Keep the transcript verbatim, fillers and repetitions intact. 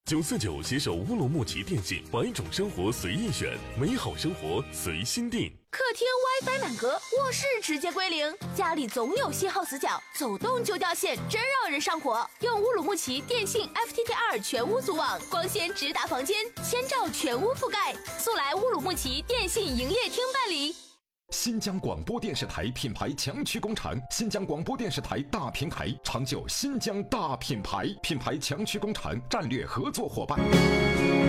九四九携手乌鲁木齐电信，百种生活随意选，美好生活随心定。 客厅 WiFi 满格，卧室直接归零，家里总有信号死角，走动就掉线，真让人上火。用乌鲁木齐电信 F T T R 全屋组网，光纤直达房间，千兆全屋覆盖。速来乌鲁木齐电信营业厅办理。 新疆广播电视台品牌强驱工厂，新疆广播电视台大平台，长久新疆大品牌，品牌强驱工厂战略合作伙伴。